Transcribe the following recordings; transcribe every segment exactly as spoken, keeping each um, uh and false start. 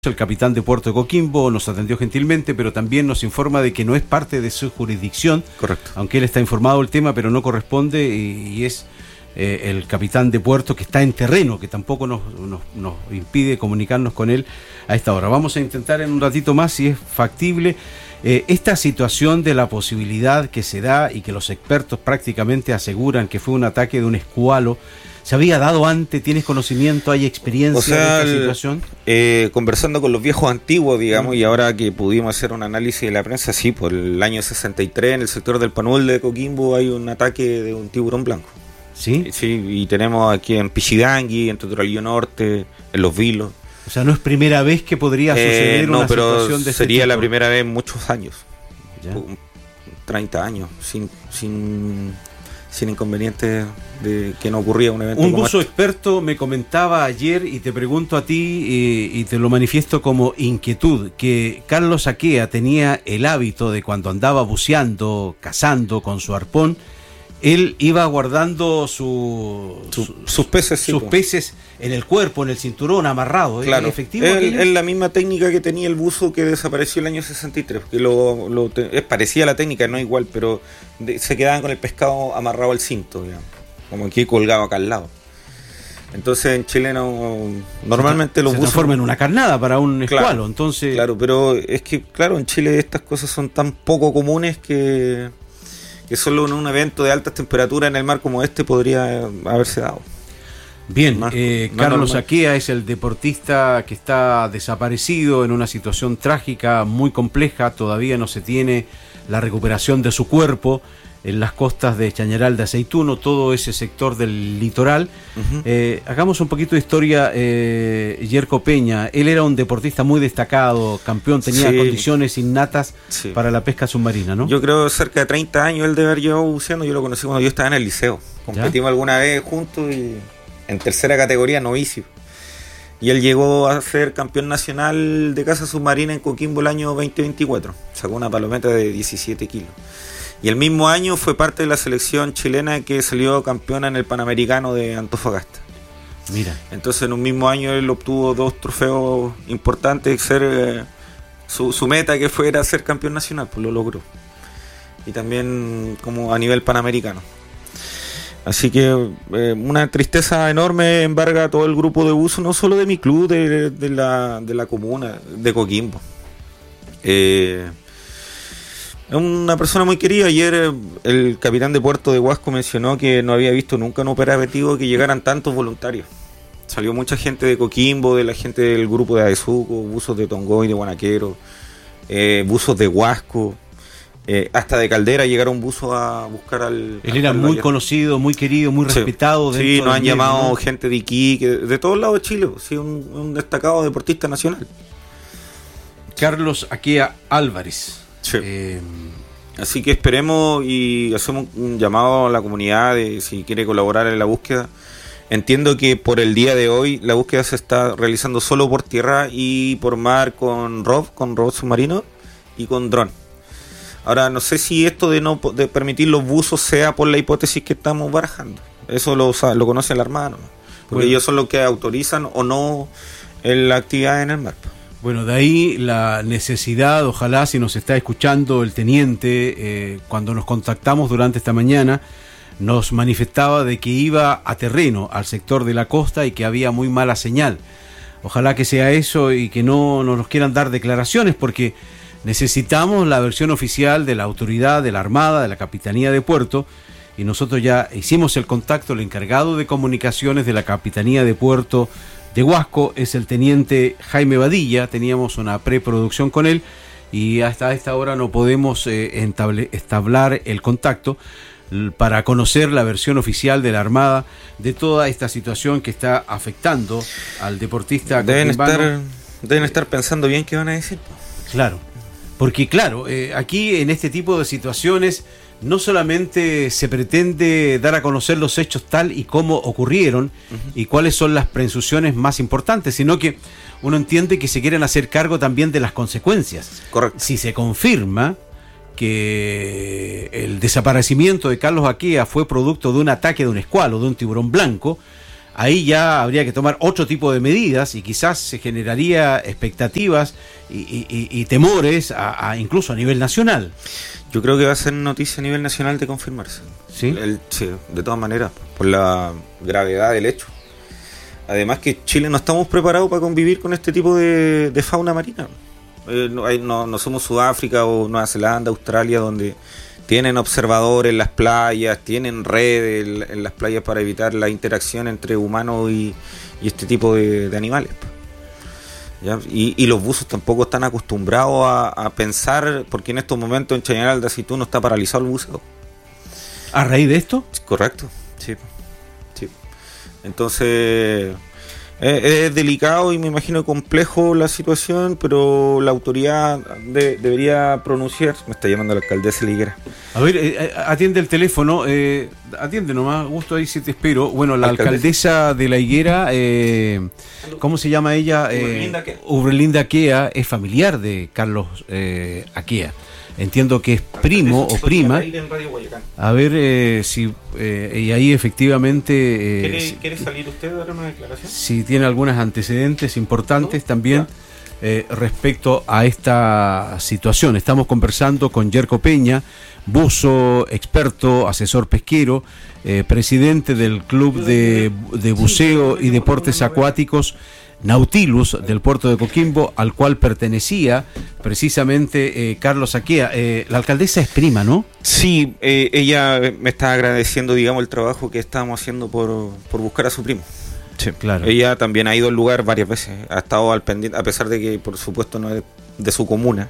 El capitán de Puerto de Coquimbo nos atendió gentilmente, pero también nos informa de que no es parte de su jurisdicción. Correcto. Aunque él está informado del tema, pero no corresponde, y, y es eh, el capitán de Puerto que está en terreno, que tampoco nos, nos, nos impide comunicarnos con él a esta hora. Vamos a intentar en un ratito más, si es factible, eh, esta situación de la posibilidad que se da y que los expertos prácticamente aseguran que fue un ataque de un escualo. ¿Se había dado antes? ¿Tienes conocimiento? ¿Hay experiencia o sea, de esta situación? Eh, conversando con los viejos antiguos, digamos, mm. y ahora que pudimos hacer un análisis de la prensa, sí, por el año sesenta y tres, en el sector del Panul de Coquimbo, hay un ataque de un tiburón blanco. ¿Sí? Sí, y tenemos aquí en Pichidangui, en Totoralillo Norte, en Los Vilos. O sea, no es primera vez que podría suceder eh, no, una pero situación de este sería tipo. La primera vez en muchos años. ¿Ya? treinta años, sin... sin sin inconveniente de que no ocurría un evento un como buzo este. Experto me comentaba ayer, y te pregunto a ti y, y te lo manifiesto como inquietud, que Carlos Aquea tenía el hábito de, cuando andaba buceando, cazando con su arpón, él iba guardando su, su, su, sus peces sí, sus pues. peces en el cuerpo, en el cinturón, amarrado. Claro. ¿Es efectivo? Es, es la misma técnica que tenía el buzo que desapareció el año sesenta y tres, que lo, lo te, es parecía la técnica, no igual, pero de, se quedaban con el pescado amarrado al cinto, digamos, como aquí colgado acá al lado. Entonces en Chile no, normalmente se los se buzos transforman en una carnada para un escualo, claro, entonces... Claro, pero es que, claro, en Chile estas cosas son tan poco comunes que... que solo en un evento de altas temperaturas en el mar como este podría haberse dado. Bien, Más, eh, más Carlos normal. Aquea es el deportista que está desaparecido en una situación trágica, muy compleja. Todavía no se tiene la recuperación de su cuerpo en las costas de Chañaral de Aceituno, todo ese sector del litoral. Uh-huh. Eh, hagamos un poquito de historia. eh, Yerko Peña, él era un deportista muy destacado, campeón, tenía sí. condiciones innatas sí. para la pesca submarina, ¿no? Yo creo cerca de treinta años él debe haber llevado buceando. Yo lo conocí cuando yo estaba en el liceo. Competimos ¿Ya? alguna vez juntos y en tercera categoría, novicio. Y él llegó a ser campeón nacional de caza submarina en Coquimbo el año veinte veinticuatro. Sacó una palometa de diecisiete kilos. Y el mismo año fue parte de la selección chilena que salió campeona en el Panamericano de Antofagasta. Mira. Entonces en un mismo año él obtuvo dos trofeos importantes, ser eh, su, su meta que fue era ser campeón nacional, pues lo logró. Y también como a nivel panamericano. Así que eh, una tristeza enorme embarga a todo el grupo de buzo, no solo de mi club, de, de, la, de la comuna de Coquimbo. Eh, es una persona muy querida. Ayer el capitán de Puerto de Huasco mencionó que no había visto nunca un operativo que llegaran tantos voluntarios. Salió mucha gente de Coquimbo, de la gente del grupo de Aesuco, buzos de Tongoy, de Guanaquero, eh, buzos de Huasco. Eh, hasta de Caldera llegaron buzos a buscar al... Él era al muy ayer. conocido, muy querido, muy sí. respetado. Sí, nos han medio, llamado ¿no? gente de Iquique, de todos lados de Chile. Sí, un, un destacado deportista nacional. Carlos Aquea Álvarez. Sí. Eh, Así que esperemos y hacemos un llamado a la comunidad de si quiere colaborar en la búsqueda. Entiendo que por el día de hoy la búsqueda se está realizando solo por tierra y por mar con R O V, con robot submarino y con dron. Ahora, no sé si esto de no de permitir los buzos sea por la hipótesis que estamos barajando. Eso lo, lo conoce la Armada, ¿no? Porque bueno. ellos son los que autorizan o no la actividad en el mar. Bueno, de ahí la necesidad, ojalá si nos está escuchando el teniente, eh, cuando nos contactamos durante esta mañana, nos manifestaba de que iba a terreno, al sector de la costa, y que había muy mala señal. Ojalá que sea eso y que no, no nos quieran dar declaraciones, porque necesitamos la versión oficial de la autoridad, de la Armada, de la Capitanía de Puerto, y nosotros ya hicimos el contacto. El encargado de comunicaciones de la Capitanía de Puerto de Huasco es el teniente Jaime Badilla. Teníamos una preproducción con él y hasta esta hora no podemos eh, entable, establecer el contacto para conocer la versión oficial de la Armada de toda esta situación que está afectando al deportista. Deben estar, deben estar pensando bien qué van a decir. Claro. Porque claro, eh, aquí en este tipo de situaciones no solamente se pretende dar a conocer los hechos tal y como ocurrieron uh-huh. y cuáles son las presunciones más importantes, sino que uno entiende que se quieren hacer cargo también de las consecuencias. Correcto. Si se confirma que el desaparecimiento de Carlos Aquea fue producto de un ataque de un escualo, de un tiburón blanco, ahí ya habría que tomar otro tipo de medidas y quizás se generaría expectativas y, y, y temores a, a incluso a nivel nacional. Yo creo que va a ser noticia a nivel nacional de confirmarse. ¿Sí? El, sí, de todas maneras, por la gravedad del hecho. Además que Chile no estamos preparados para convivir con este tipo de, de fauna marina. Eh, no, hay, no, no somos Sudáfrica o Nueva Zelanda, Australia, donde tienen observadores en las playas, tienen redes en, en las playas para evitar la interacción entre humanos y, y este tipo de, de animales. ¿Ya? Y, y los buzos tampoco están acostumbrados a, a pensar, porque en estos momentos en Chañaral de Aceituno está paralizado el buceo. ¿A raíz de esto? Correcto, sí. sí. Entonces, es, es delicado y me imagino complejo la situación, pero la autoridad de, debería pronunciar. Me está llamando la alcaldesa Liguera. A ver, eh, atiende el teléfono, eh, atiende nomás, gusto ahí si te espero. Bueno, la alcaldesa, alcaldesa de La Higuera, eh, ¿cómo se llama ella? Eh, Urbelinda Aquea, es familiar de Carlos eh, Aquea. Entiendo que es primo o prima. A ver eh, si eh, y ahí efectivamente eh, ¿Quiere, si, ¿Quiere salir usted a dar una declaración? Si tiene algunos antecedentes importantes, ¿no? También eh, respecto a esta situación. Estamos conversando con Yerko Peña, buzo, experto, asesor pesquero, eh, presidente del Club de, de Buceo y Deportes Acuáticos Nautilus del puerto de Coquimbo, al cual pertenecía precisamente eh, Carlos Aquea. Eh, la alcaldesa es prima, ¿no? Sí, eh, ella me está agradeciendo, digamos, el trabajo que estamos haciendo por, por buscar a su primo. Sí, claro. Ella también ha ido al lugar varias veces, ha estado al pendiente, a pesar de que por supuesto no es de su comuna,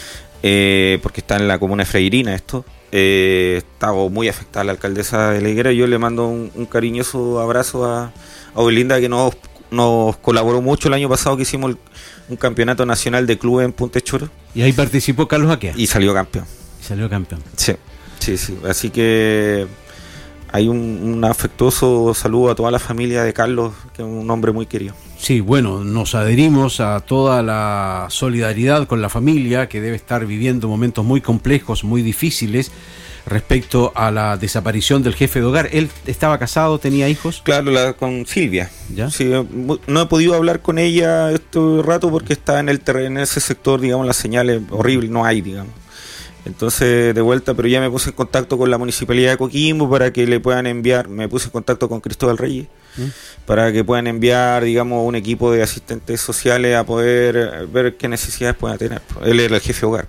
eh, porque está en la comuna de Freirina esto. Eh, estaba muy afectada la alcaldesa de La Higuera. Yo le mando un, un cariñoso abrazo a, a Belinda, que nos nos colaboró mucho el año pasado que hicimos el, un campeonato nacional de clubes en Punta Choro. Y ahí participó Carlos Aquea. Y salió campeón. Y salió campeón. Sí, sí, sí. Así que hay un, un afectuoso saludo a toda la familia de Carlos, que es un hombre muy querido. Sí, bueno, nos adherimos a toda la solidaridad con la familia, que debe estar viviendo momentos muy complejos, muy difíciles, respecto a la desaparición del jefe de hogar. ¿Él estaba casado, tenía hijos? Claro, la, con Silvia. ¿Ya? Sí, no he podido hablar con ella este rato porque está en el terreno, en ese sector, digamos, las señales horribles, no hay, digamos. Entonces, de vuelta, pero ya me puse en contacto con la Municipalidad de Coquimbo para que le puedan enviar, me puse en contacto con Cristóbal Reyes, ¿Mm? para que puedan enviar, digamos, un equipo de asistentes sociales a poder ver qué necesidades puedan tener. Él era el jefe de hogar.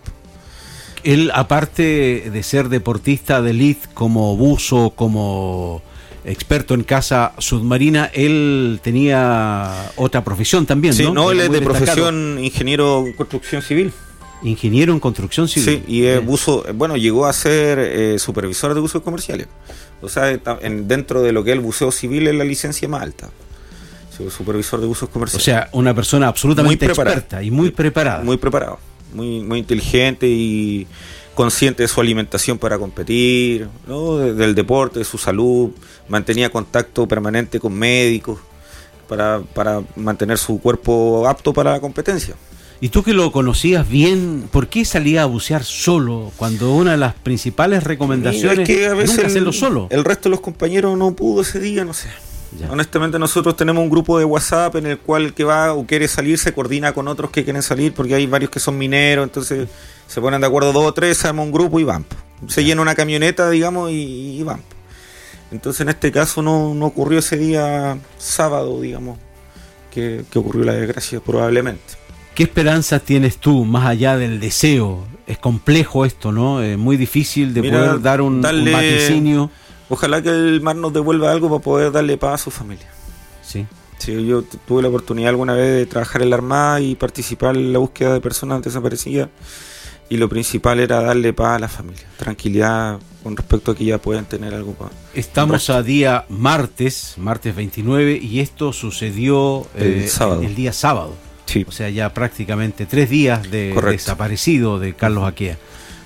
Él, aparte de ser deportista de elite, como buzo, como experto en caza submarina, él tenía otra profesión también, sí, ¿no? no, él es de destacado. Profesión ingeniero en construcción civil. Ingeniero en construcción civil. Sí, y es buzo, bueno, llegó a ser eh, supervisor de buzos comerciales. O sea, en, dentro de lo que es el buceo civil es la licencia más alta. Sí, supervisor de buzos comerciales. O sea, una persona absolutamente experta y muy preparada. Muy preparado. Muy, muy inteligente y consciente de su alimentación para competir, ¿no? de, del deporte, de su salud. Mantenía contacto permanente con médicos para, para mantener su cuerpo apto para la competencia. Y tú que lo conocías bien, ¿por qué salía a bucear solo? Cuando una de las principales recomendaciones es que a veces nunca el, hacerlo solo. El resto de los compañeros no pudo ese día, no sé. Ya. Honestamente nosotros tenemos un grupo de WhatsApp en el cual el que va o quiere salir se coordina con otros que quieren salir, porque hay varios que son mineros, entonces se ponen de acuerdo dos o tres, se arma un grupo y van. Se llena una camioneta, digamos, y, y van. Entonces en este caso no, no ocurrió ese día sábado, digamos, que, que ocurrió la desgracia probablemente. ¿Qué esperanzas tienes tú más allá del deseo? Es complejo esto, ¿no? Es muy difícil de Mira, poder dar un, darle... un vaticinio. Ojalá que el mar nos devuelva algo para poder darle paz a su familia. Sí. Sí, yo t- tuve la oportunidad alguna vez de trabajar en la Armada y participar en la búsqueda de personas desaparecidas. Y lo principal era darle paz a la familia, tranquilidad con respecto a que ya puedan tener algo para... Estamos a día martes, martes veintinueve, y esto sucedió eh, el, sábado. el día sábado. Sí. O sea, ya prácticamente tres días de Correcto. desaparecido de Carlos Aquea.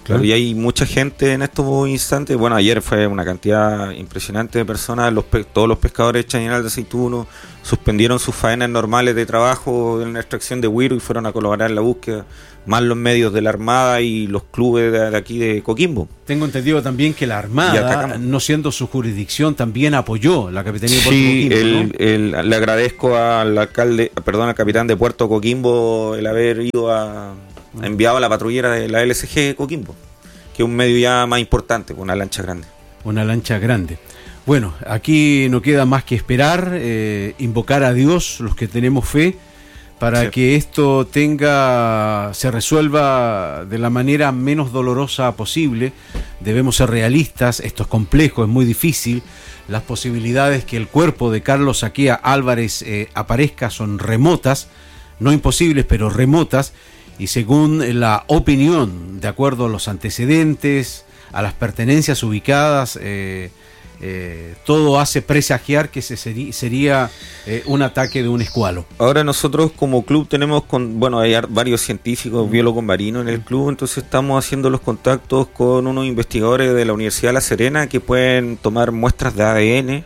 Claro. Y hay mucha gente en estos instantes. Bueno, ayer fue una cantidad impresionante de personas. Los pe- todos los pescadores de Chañaral de Aceituno suspendieron sus faenas normales de trabajo en la extracción de güiro y fueron a colaborar en la búsqueda, más los medios de la Armada y los clubes de, de aquí de Coquimbo. Tengo entendido también que la Armada, no siendo su jurisdicción, también apoyó la Capitanía de Puerto sí, Coquimbo. el, ¿no? el, le agradezco al alcalde, perdón, al capitán de Puerto Coquimbo el haber ido a... ha enviado a la patrullera de la L S G Coquimbo, que es un medio ya más importante, una lancha grande. Una lancha grande. Bueno, aquí no queda más que esperar, eh, invocar a Dios, los que tenemos fe, para sí. que esto tenga, se resuelva de la manera menos dolorosa posible. Debemos ser realistas, esto es complejo, es muy difícil. Las posibilidades que el cuerpo de Carlos Aquea Álvarez eh, aparezca son remotas, no imposibles, pero remotas. Y según la opinión, de acuerdo a los antecedentes, a las pertenencias ubicadas, eh, eh, todo hace presagiar que se seri- sería eh, un ataque de un escualo. Ahora nosotros como club tenemos, con, bueno, hay varios científicos, biólogos marinos en el club, entonces estamos haciendo los contactos con unos investigadores de la Universidad de La Serena que pueden tomar muestras de A D N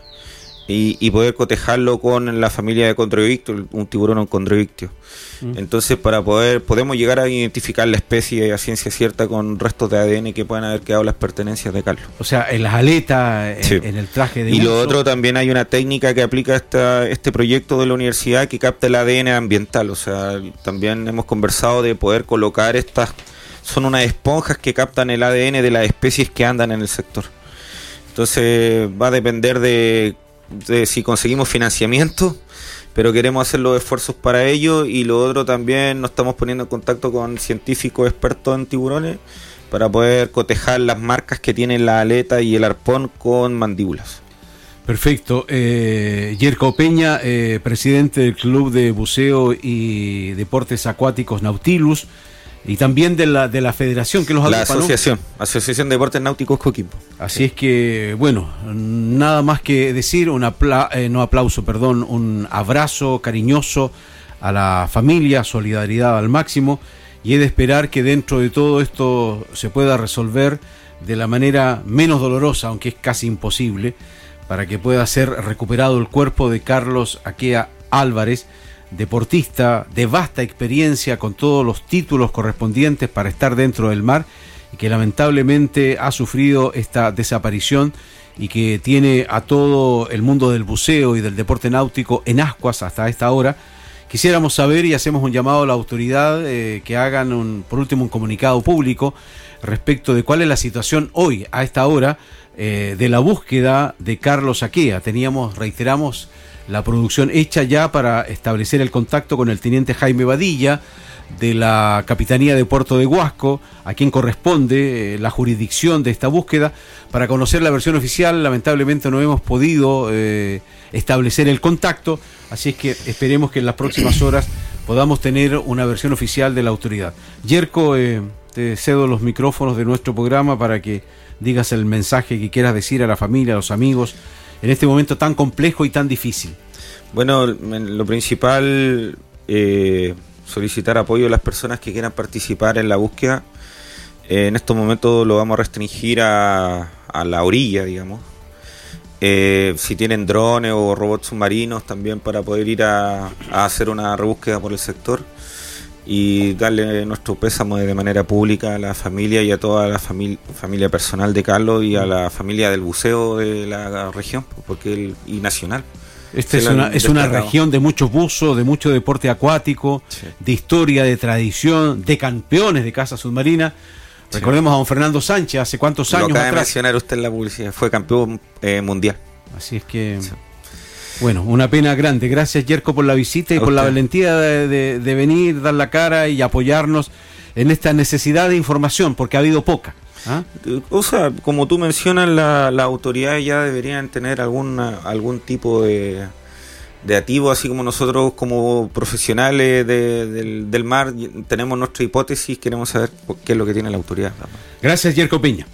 y, y poder cotejarlo con la familia de Condroictio, un tiburón o Condroictio. Mm. Entonces, para poder, podemos llegar a identificar la especie a ciencia cierta con restos de A D N que puedan haber quedado las pertenencias de Carlos. O sea, en las aletas, en, sí. en el traje de Y uso. lo otro, también hay una técnica que aplica esta, este proyecto de la universidad que capta el A D N ambiental. O sea, también hemos conversado de poder colocar estas, son unas esponjas que captan el A D N de las especies que andan en el sector. Entonces, va a depender de de si conseguimos financiamiento, pero queremos hacer los esfuerzos para ello. Y lo otro, también nos estamos poniendo en contacto con científicos expertos en tiburones para poder cotejar las marcas que tienen la aleta y el arpón con mandíbulas. Perfecto. eh, Yerko Peña, eh, presidente del Club de Buceo y Deportes Acuáticos Nautilus, y también de la de la federación que los agrupa, la asociación, ¿no? Asociación de Deportes Náuticos Coquimbo. Así sí. es que, bueno, nada más que decir, un apla- eh, no aplauso, perdón, un abrazo cariñoso a la familia, solidaridad al máximo, y he de esperar que dentro de todo esto se pueda resolver de la manera menos dolorosa, aunque es casi imposible, para que pueda ser recuperado el cuerpo de Carlos Aquea Álvarez, deportista de vasta experiencia con todos los títulos correspondientes para estar dentro del mar y que lamentablemente ha sufrido esta desaparición y que tiene a todo el mundo del buceo y del deporte náutico en ascuas hasta esta hora. Quisiéramos saber y hacemos un llamado a la autoridad eh, que hagan un, por último un comunicado público respecto de cuál es la situación hoy a esta hora eh, de la búsqueda de Carlos Aquea. Teníamos, reiteramos, la producción hecha ya para establecer el contacto con el teniente Jaime Badilla de la Capitanía de Puerto de Huasco, a quien corresponde eh, la jurisdicción de esta búsqueda, para conocer la versión oficial. Lamentablemente no hemos podido eh, establecer el contacto, así es que esperemos que en las próximas horas podamos tener una versión oficial de la autoridad. Yerko, eh, te cedo los micrófonos de nuestro programa para que digas el mensaje que quieras decir a la familia, a los amigos, en este momento tan complejo y tan difícil. Bueno, lo principal, eh, solicitar apoyo a las personas que quieran participar en la búsqueda. Eh, en estos momentos lo vamos a restringir a, a la orilla, digamos. Eh, si tienen drones o robots submarinos también, para poder ir a, a hacer una rebúsqueda por el sector y darle nuestro pésamo de manera pública a la familia y a toda la familia familia personal de Carlos y a la familia del buceo de la región, porque el, y nacional. Esta es una, es una región de muchos buzos, de mucho deporte acuático, sí. de historia, de tradición, de campeones de caza submarina. Sí. Recordemos a don Fernando Sánchez, hace cuántos años Lo acaba atrás. de mencionar usted en la publicidad, fue campeón eh, mundial. Así es que... Sí. Bueno, una pena grande. Gracias, Yerko, por la visita y por la valentía de, de, de venir, dar la cara y apoyarnos en esta necesidad de información, porque ha habido poca. ¿Ah? O sea, como tú mencionas, la, las autoridades ya deberían tener alguna, algún tipo de, de activo, así como nosotros como profesionales de, del, del mar tenemos nuestra hipótesis, queremos saber qué es lo que tiene la autoridad. Gracias, Yerko Peña.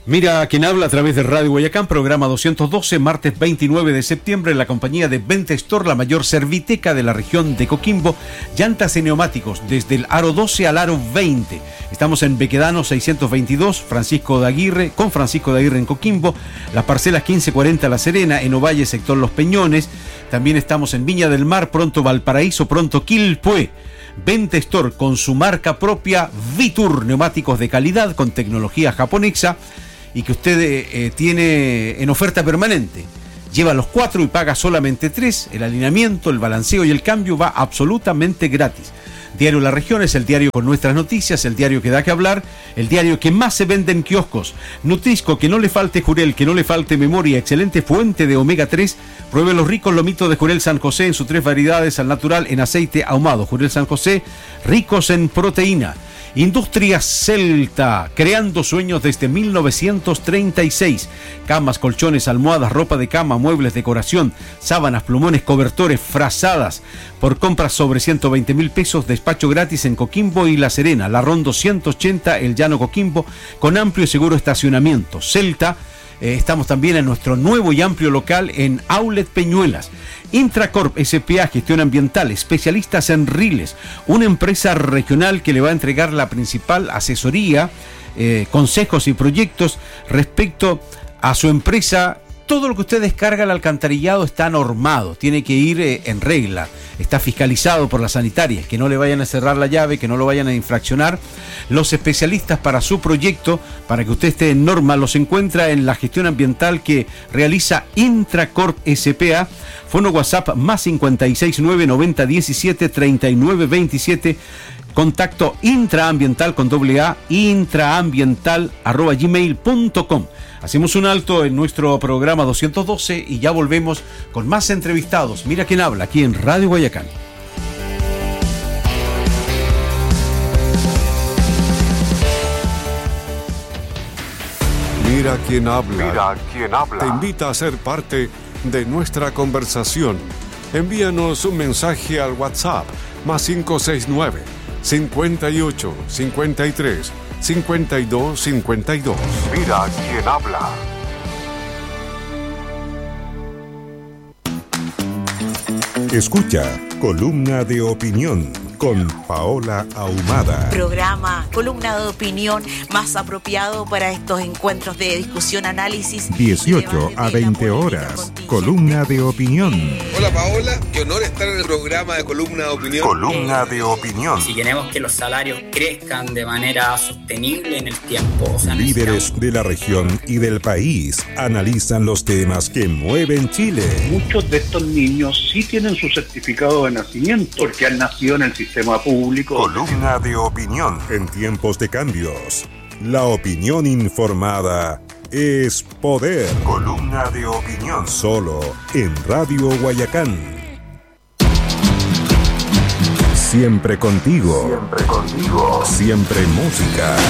Mira quien habla a través de Radio Guayacán, programa doscientos doce, martes veintinueve de septiembre, en la compañía de Ventestor, la mayor serviteca de la región de Coquimbo, llantas y neumáticos desde el aro doce al aro veinte. Estamos en Bequedano seiscientos veintidós, Francisco de Aguirre, con Francisco de Aguirre en Coquimbo, las parcelas quince cuarenta La Serena, en Ovalle, sector Los Peñones. También estamos en Viña del Mar, pronto Valparaíso, pronto Quilpué. Ventestor con su marca propia, Vitur, neumáticos de calidad con tecnología japonesa y que usted eh, tiene en oferta permanente. Lleva los cuatro y paga solamente tres. El alineamiento, el balanceo y el cambio va absolutamente gratis. Diario La Región es el diario con nuestras noticias, el diario que da que hablar, el diario que más se vende en kioscos. Nutrisco, que no le falte jurel, que no le falte memoria, excelente fuente de omega tres. Pruebe los ricos lomitos de Jurel San José en sus tres variedades al natural en aceite ahumado. Jurel San José, ricos en proteína. Industria Celta, creando sueños desde mil novecientos treinta y seis. Camas, colchones, almohadas, ropa de cama, muebles, decoración, sábanas, plumones, cobertores, frazadas. Por compras sobre ciento veinte mil pesos, despacho gratis en Coquimbo y La Serena. La Ron doscientos ochenta, El Llano Coquimbo, con amplio y seguro estacionamiento. Celta. Eh, estamos también en nuestro nuevo y amplio local en Outlet Peñuelas. Intracorp S P A, gestión ambiental, especialistas en riles, una empresa regional que le va a entregar la principal asesoría, eh, consejos y proyectos respecto a su empresa. Todo lo que usted descarga al alcantarillado está normado, tiene que ir eh, en regla, está fiscalizado por las sanitarias, que no le vayan a cerrar la llave, que no lo vayan a infraccionar. Los especialistas para su proyecto, para que usted esté en norma, los encuentra en la gestión ambiental que realiza Intracorp S P A. Fono WhatsApp más cincuenta y seis nueve noventa diecisiete treinta y nueve veintisiete. Contacto intraambiental con doble A, intraambiental arroba gmail punto com. Hacemos un alto en nuestro programa doscientos doce y ya volvemos con más entrevistados. Mira quién habla aquí en Radio Guayacán. Mira quién habla. Mira quién habla. Te invita a ser parte de nuestra conversación. Envíanos un mensaje al WhatsApp más cinco seis nueve cincuenta y ocho cincuenta y tres cincuenta y dos cincuenta y dos. Mira quién habla. Escucha Columna de Opinión con Paola Ahumada. Programa, columna de opinión más apropiado para estos encuentros de discusión, análisis. dieciocho a veinte horas. Columna de Opinión. Hola Paola, qué honor estar en el programa de Columna de Opinión. Columna de Opinión. Si queremos que los salarios crezcan de manera sostenible en el tiempo. O sea, Líderes de la región y del país analizan los temas que mueven Chile. Muchos de estos niños sí tienen su certificado de nacimiento porque han nacido en el sistema público. Columna de Opinión. En tiempos de cambios, la opinión informada es poder. Columna de Opinión. Solo en Radio Guayacán. Siempre contigo. Siempre contigo. Siempre música.